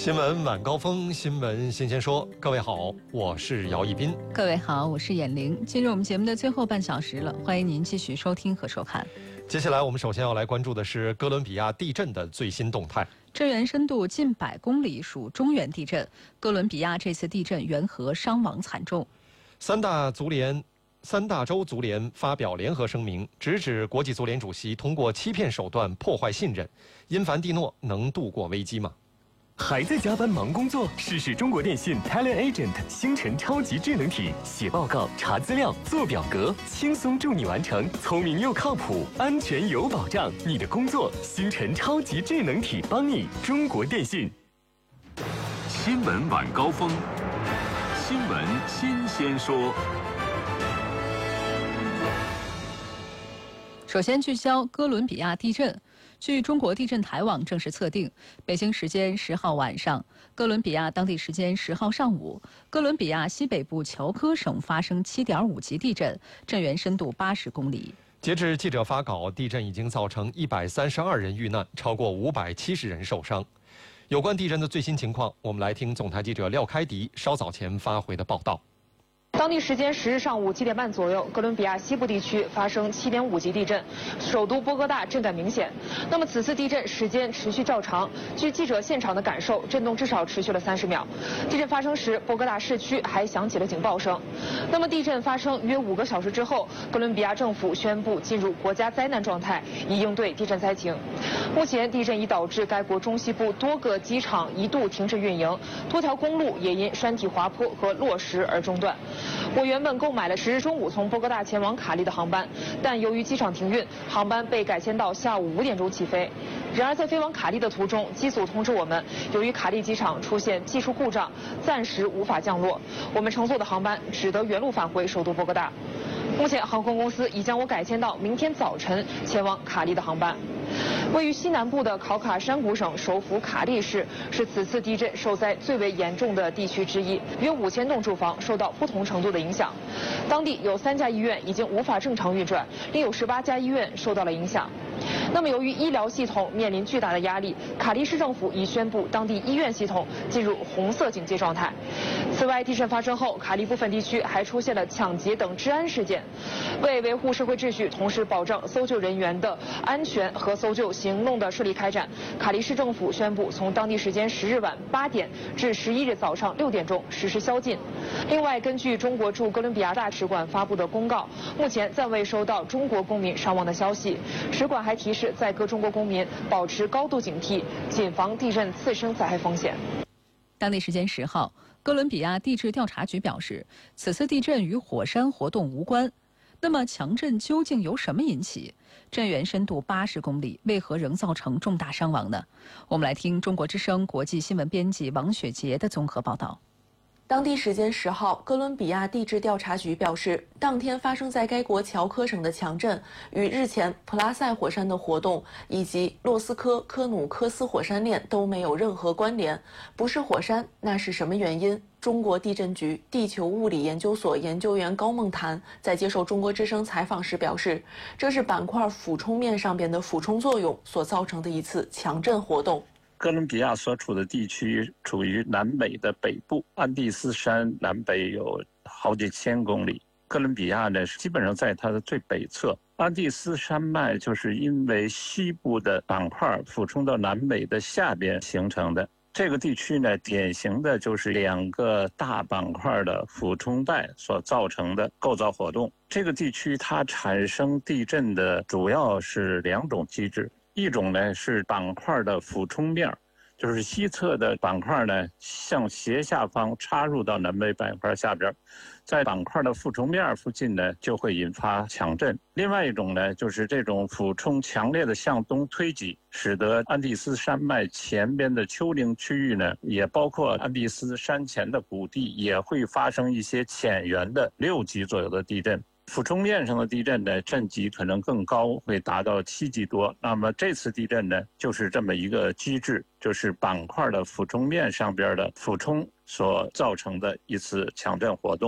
新闻晚高峰，新闻新鲜说。各位好，我是姚一斌。 各位好，我是闫玲。进入我们节目的最后半小时了，欢迎您继续收听和收看。 接下来我们首先要来关注的是哥伦比亚地震的最新动态。 震源深度近100公里，属中原地震。哥伦比亚这次地震缘何伤亡惨重？ 三大洲足联发表联合声明，直指国际足联主席通过欺骗手段破坏信任。因凡蒂诺能度过危机吗？ 还在加班忙工作？试试中国电信 Talent Agent 星辰超级智能体，写报告、查资料、做表格，轻松助你完成，聪明又靠谱，安全有保障。你的工作，星辰超级智能体帮你。中国电信。 新闻晚高峰，新闻新鲜说。 首先聚焦哥伦比亚地震。据中国地震台网正式测定，北京时间10号晚上，哥伦比亚当地时间10号上午，哥伦比亚西北部乔科省发生7.5级地震，震源深度80公里。 截至记者发稿，地震已经造成132人遇难，超过570人受伤。有关地震的最新情况，我们来听总台记者廖开迪稍早前发回的报道。 当地时间10日上午7点半左右，哥伦比亚西部地区发生7.5级地震，首都波哥大震感明显。那么此次地震时间持续较长，据记者现场的感受，震动至少持续了30秒。地震发生时，波哥大市区还响起了警报声。那么地震发生约5个小时之后，哥伦比亚政府宣布进入国家灾难状态，以应对地震灾情。目前地震已导致该国中西部多个机场一度停止运营，多条公路也因山体滑坡和落石而中断。我原本购买了10日中午从波哥大前往卡利的航班，但由于机场停运，航班被改签到下午5点钟起飞。然而在飞往卡利的途中，机组通知我们，由于卡利机场出现技术故障，暂时无法降落，我们乘坐的航班只得原路返回首都波哥大。目前航空公司已将我改签到明天早晨前往卡利的航班。位于西南部的考卡山谷省首府卡利市是此次地震受灾最为严重的地区之一，约5000栋住房受到不同程度的影响。当地有3家医院已经无法正常运转，另有18家医院受到了影响。那么由于医疗系统面临巨大的压力，卡利市政府已宣布当地医院系统进入红色警戒状态。此外，地震发生后，卡利部分地区还出现了抢劫等治安事件。为维护社会秩序，同时保障搜救人员的安全和搜救行动的顺利开展，卡利市政府宣布从当地时间10日晚8点至11日早上6点钟实施宵禁。另外，根据中国驻哥伦比亚大使馆发布的公告，目前暂未收到中国公民伤亡的消息。使馆还提示在各中国公民保持高度警惕，谨防地震次生灾害风险。 当地时间10号，哥伦比亚地质调查局表示，此次地震与火山活动无关。那么强震究竟由什么引起？震源深度80公里，为何仍造成重大伤亡呢？我们来听中国之声国际新闻编辑王雪杰的综合报道。 当地时间10号，哥伦比亚地质调查局表示，当天发生在该国乔科省的强震与日前普拉塞火山的活动以及洛斯科科努科斯火山链都没有任何关联。不是火山，那是什么原因？中国地震局地球物理研究所研究员高梦潭在接受中国之声采访时表示，这是板块俯冲面上边的俯冲作用所造成的一次强震活动。 哥伦比亚所处的地区处于南美的北部，安第斯山南北有好几千公里。哥伦比亚呢，基本上在它的最北侧。安第斯山脉就是因为西部的板块俯冲到南美的下边形成的。这个地区呢，典型的就是2个大板块的俯冲带所造成的构造活动。这个地区它产生地震的主要是2种机制。一种呢是板块的俯冲面，就是西侧的板块呢向斜下方插入到南北板块下边，在板块的俯冲面附近呢就会引发强震。另外一种呢就是这种俯冲强烈的向东推挤，使得安第斯山脉前边的丘陵区域呢，也包括安第斯山前的谷地，也会发生一些浅源的6级左右的地震。俯冲面上的地震呢，震级可能更高，会达到7级多。那么这次地震呢，就是这么一个机制，就是板块的俯冲面上边的俯冲所造成的一次强震活动。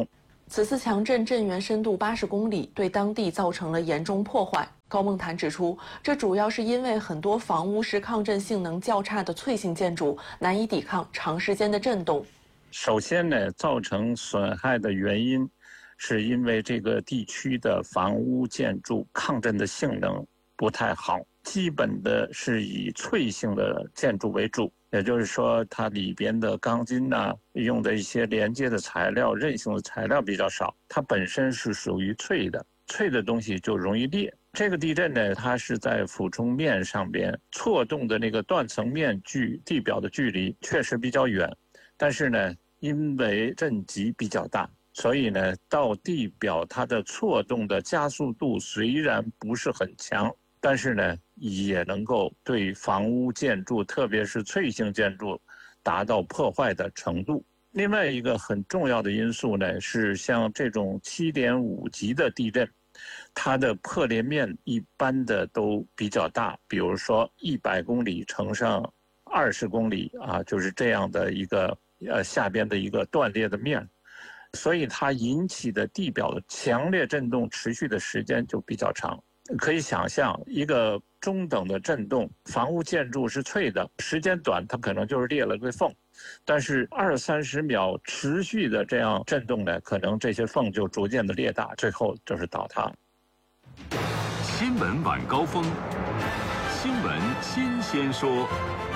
此次强震震源深度80公里，对当地造成了严重破坏。高梦潭指出，这主要是因为很多房屋是抗震性能较差的脆性建筑，难以抵抗长时间的震动。 首先呢，造成损害的原因，是因为这个地区的房屋建筑抗震的性能不太好，基本的是以脆性的建筑为主。也就是说，它里边的钢筋用的一些连接的材料、韧性的材料比较少，它本身是属于脆的，脆的东西就容易裂。这个地震呢，它是在俯冲面上边错动的那个断层面距地表的距离确实比较远，但是呢，因为震级比较大，所以呢，到地表它的错动的加速度虽然不是很强，但是呢，也能够对房屋建筑，特别是脆性建筑，达到破坏的程度。另外一个很重要的因素呢，是像这种7.5级的地震，它的破裂面一般的都比较大，比如说100公里乘上20公里就是这样的一个下边的一个断裂的面，所以它引起的地表的强烈震动持续的时间就比较长。可以想象，一个中等的震动，房屋建筑是脆的，时间短，它可能就是裂了个缝，但是20-30秒持续的这样震动呢，可能这些缝就逐渐的裂大，最后就是倒塌。 新闻晚高峰，新闻新鲜说。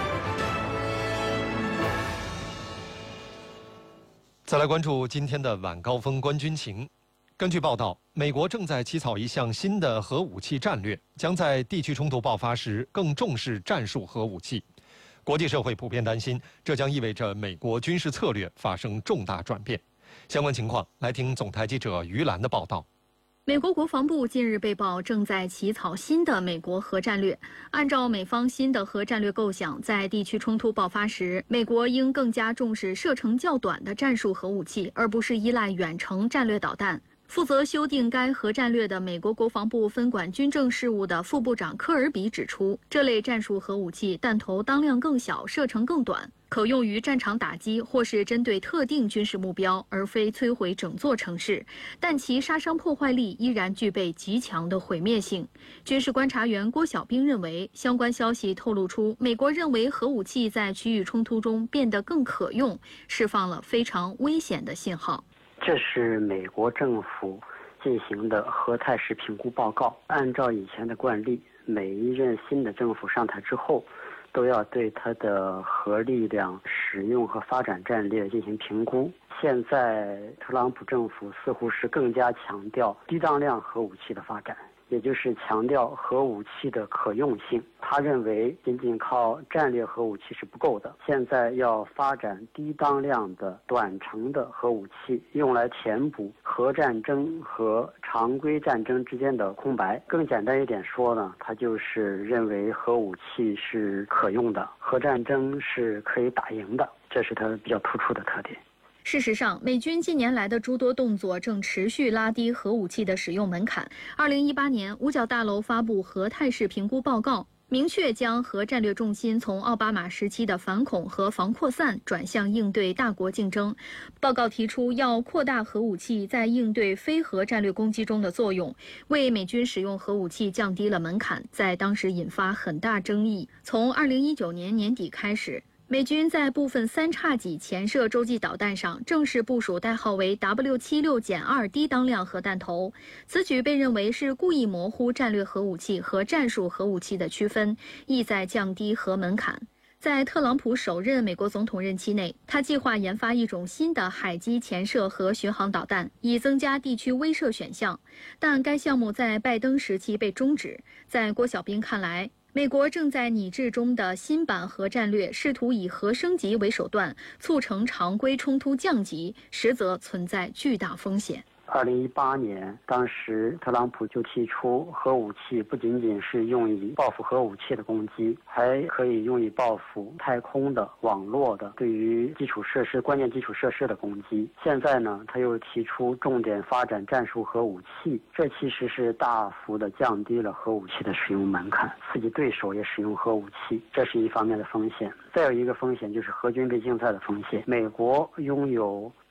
再来关注今天的晚高峰观军情。根据报道，美国正在起草一项新的核武器战略，将在地区冲突爆发时更重视战术核武器。国际社会普遍担心，这将意味着美国军事策略发生重大转变。相关情况，来听总台记者于兰的报道。 美国国防部近日被曝正在起草新的美国核战略。按照美方新的核战略构想，在地区冲突爆发时，美国应更加重视射程较短的战术核武器，而不是依赖远程战略导弹。负责修订该核战略的美国国防部分管军政事务的副部长科尔比指出，这类战术核武器弹头当量更小，射程更短，可用于战场打击或是针对特定军事目标，而非摧毁整座城市，但其杀伤破坏力依然具备极强的毁灭性。军事观察员郭小兵认为，相关消息透露出美国认为核武器在区域冲突中变得更可用，释放了非常危险的信号。 这是美国政府进行的核态势评估报告。按照以前的惯例，每一任新的政府上台之后，都要对它的核力量使用和发展战略进行评估。现在特朗普政府似乎是更加强调低当量核武器的发展，也就是强调核武器的可用性。他认为仅仅靠战略核武器是不够的，现在要发展低当量的短程的核武器，用来填补核战争和常规战争之间的空白。更简单一点说呢，他就是认为核武器是可用的，核战争是可以打赢的，这是他比较突出的特点。 事实上，美军近年来的诸多动作正持续拉低核武器的使用门槛。2018年，五角大楼发布核态势评估报告，明确将核战略重心从奥巴马时期的反恐和防扩散转向应对大国竞争。报告提出要扩大核武器在应对非核战略攻击中的作用，为美军使用核武器降低了门槛，在当时引发很大争议。从2019年年底开始，美军在部分3叉戟潜射洲际导弹上正式部署代号为 W76-2 低当量核弹头，此举被认为是故意模糊战略核武器和战术核武器的区分，意在降低核门槛。在特朗普首任美国总统任期内，他计划研发一种新的海基潜射和巡航导弹，以增加地区威慑选项，但该项目在拜登时期被终止。在郭小兵看来，美国正在拟制中的新版核战略试图以核升级为手段，促成常规冲突降级，实则存在巨大风险。 2018年，当时特朗普就提出，核武器不仅仅是用以报复核武器的攻击，还可以用以报复太空的、网络的、对于基础设施、关键基础设施的攻击。现在呢，他又提出重点发展战术核武器，这其实是大幅的降低了核武器的使用门槛，刺激对手也使用核武器，这是一方面的风险。再有一个风险就是核军备竞赛的风险。美国拥有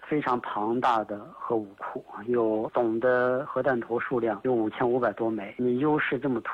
非常庞大的核武库，有总的核弹头数量有5500多枚，你优势这么突